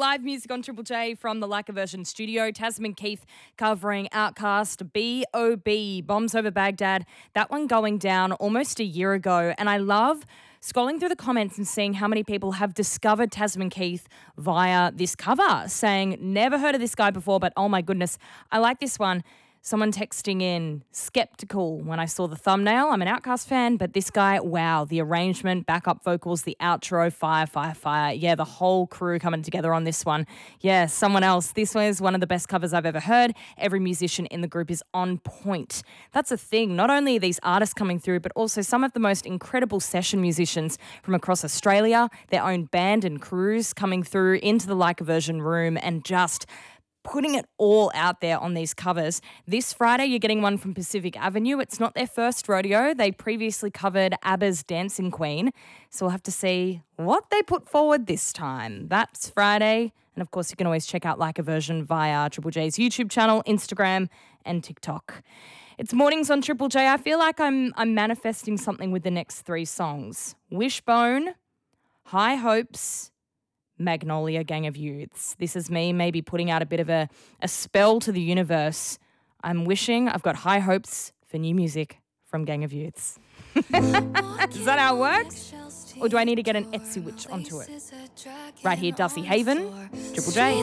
live music on Triple J from the Like a Version studio. Tasman Keith covering Outkast, B.O.B., Bombs Over Baghdad. That one going down almost a year ago. And I love scrolling through the comments and seeing how many people have discovered Tasman Keith via this cover, saying, never heard of this guy before, but oh my goodness, I like this one. Someone texting in, skeptical when I saw the thumbnail. I'm an Outkast fan, but this guy, wow, the arrangement, backup vocals, the outro, fire, fire, fire. Yeah, the whole crew coming together on this one. Yeah, someone else. This was one of the best covers I've ever heard. Every musician in the group is on point. That's a thing. Not only are these artists coming through, but also some of the most incredible session musicians from across Australia, their own band and crews coming through into the Like a Version room and just putting it all out there on these covers. This Friday, you're getting one from Pacific Avenue. It's not their first rodeo. They previously covered ABBA's Dancing Queen. So we'll have to see what they put forward this time. That's Friday. And of course, you can always check out Like a Version via Triple J's YouTube channel, Instagram, and TikTok. It's mornings on Triple J. I feel like I'm manifesting something with the next three songs. Wishbone, High Hopes, Magnolia, Gang of Youths. This is me maybe putting out a bit of a spell to the universe. I'm wishing I've got high hopes for new music from Gang of Youths. Is that how it works? Or do I need to get an Etsy witch onto it? Right here, Dusty Haven, Triple J.